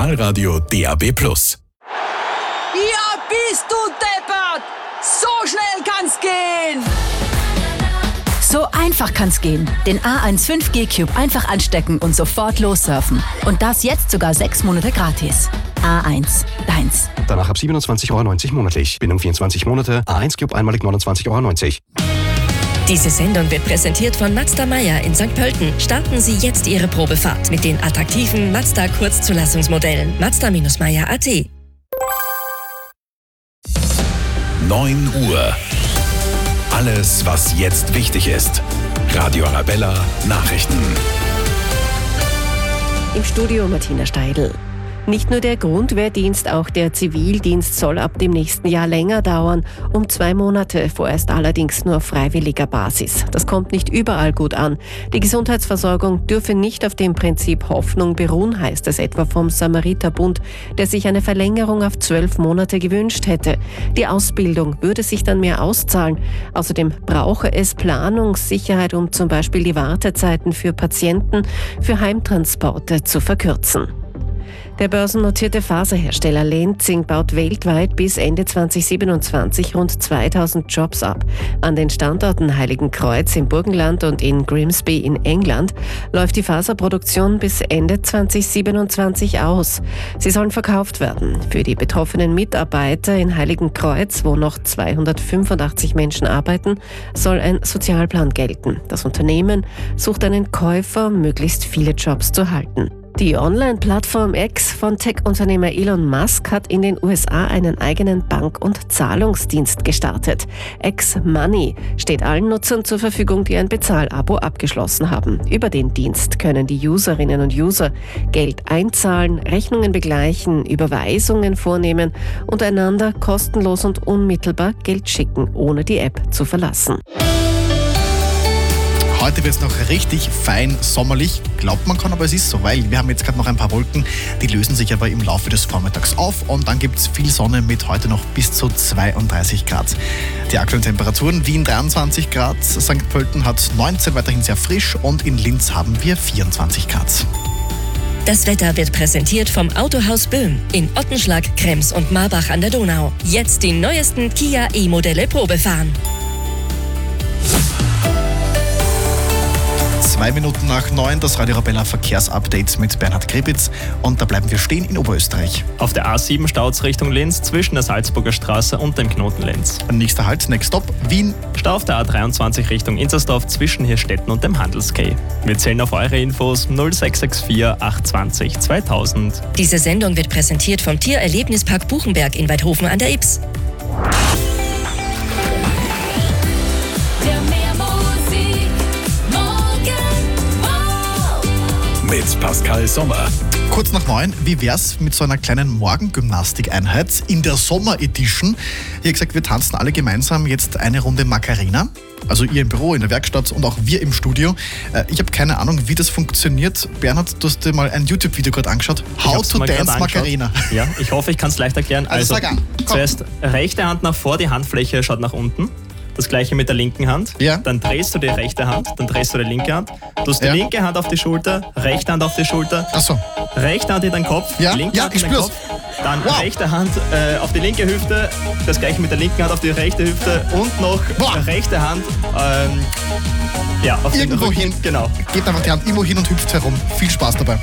Digitalradio DAB+. Ja, bist du deppert! So schnell kann's gehen! So einfach kann's gehen. Den A1 5G Cube einfach anstecken und sofort lossurfen. Und das jetzt sogar 6 Monate gratis. A1, deins. Danach ab 27,90 € monatlich. Binnen 24 Monate. A1 Cube einmalig 29,90 €. Diese Sendung wird präsentiert von Mazda Meier in St. Pölten. Starten Sie jetzt Ihre Probefahrt mit den attraktiven Mazda Kurzzulassungsmodellen. Mazda-Meier.at. 9 Uhr. Alles, was jetzt wichtig ist. Radio Arabella Nachrichten. Im Studio Martina Steidl. Nicht nur der Grundwehrdienst, auch der Zivildienst soll ab dem nächsten Jahr länger dauern, um 2 Monate, vorerst allerdings nur auf freiwilliger Basis. Das kommt nicht überall gut an. Die Gesundheitsversorgung dürfe nicht auf dem Prinzip Hoffnung beruhen, heißt es etwa vom Samariterbund, der sich eine Verlängerung auf 12 Monate gewünscht hätte. Die Ausbildung würde sich dann mehr auszahlen. Außerdem brauche es Planungssicherheit, um zum Beispiel die Wartezeiten für Patienten für Heimtransporte zu verkürzen. Der börsennotierte Faserhersteller Lenzing baut weltweit bis Ende 2027 rund 2000 Jobs ab. An den Standorten Heiligenkreuz im Burgenland und in Grimsby in England läuft die Faserproduktion bis Ende 2027 aus. Sie sollen verkauft werden. Für die betroffenen Mitarbeiter in Heiligenkreuz, wo noch 285 Menschen arbeiten, soll ein Sozialplan gelten. Das Unternehmen sucht einen Käufer, um möglichst viele Jobs zu halten. Die Online-Plattform X von Tech-Unternehmer Elon Musk hat in den USA einen eigenen Bank- und Zahlungsdienst gestartet. X Money steht allen Nutzern zur Verfügung, die ein Bezahlabo abgeschlossen haben. Über den Dienst können die Userinnen und User Geld einzahlen, Rechnungen begleichen, Überweisungen vornehmen und einander kostenlos und unmittelbar Geld schicken, ohne die App zu verlassen. Heute wird es noch richtig fein sommerlich. Glaubt man kann, aber es ist so, weil wir haben jetzt gerade noch ein paar Wolken, die lösen sich aber im Laufe des Vormittags auf und dann gibt es viel Sonne mit heute noch bis zu 32 Grad. Die aktuellen Temperaturen: Wien 23 Grad, St. Pölten hat 19, weiterhin sehr frisch und in Linz haben wir 24 Grad. Das Wetter wird präsentiert vom Autohaus Böhm in Ottenschlag, Krems und Marbach an der Donau. Jetzt die neuesten Kia E-Modelle Probefahren. 2 Minuten nach 9, das Radio Arabella Verkehrsupdate mit Bernhard Gribitz. Und da bleiben wir stehen in Oberösterreich. Auf der A7 staut's Richtung Linz zwischen der Salzburger Straße und dem Knoten Linz. Nächster Halt, Next Stop, Wien. Stau auf der A23 Richtung Inzersdorf zwischen Hirstetten und dem Handelskay. Wir zählen auf eure Infos 0664 820 2000. Diese Sendung wird präsentiert vom Tiererlebnispark Buchenberg in Weidhofen an der Ybbs. Mit Pascal Sommer. Kurz nach 9, wie wär's mit so einer kleinen Morgengymnastikeinheit in der Sommer-Edition? Hier gesagt, wir tanzen alle gemeinsam jetzt eine Runde Macarena. Also ihr im Büro, in der Werkstatt und auch wir im Studio. Ich habe keine Ahnung, wie das funktioniert. Bernhard, du hast dir mal ein YouTube-Video gerade angeschaut. How to Dance Macarena. Ja, ich hoffe, ich kann es leicht erklären. Also sag an. Zuerst rechte Hand nach vor, die Handfläche schaut nach unten. Das gleiche mit der linken Hand. Ja. Dann drehst du die rechte Hand, dann drehst du die linke Hand. Du hast die linke Hand auf die Schulter, rechte Hand auf die Schulter. Ach so. Rechte Hand in den Kopf, Ja. linke Ja, Hand ich in den spür's. Kopf. Dann rechte Hand auf die linke Hüfte, das gleiche mit der linken Hand auf die rechte Hüfte und noch rechte Hand auf den Irgendwo Rücken. hin. Genau. Gebt einfach die Hand irgendwo hin und hüpft herum. Viel Spaß dabei.